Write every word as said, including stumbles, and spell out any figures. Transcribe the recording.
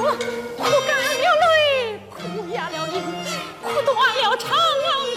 哭干了泪，哭哑了音，哭断了肠。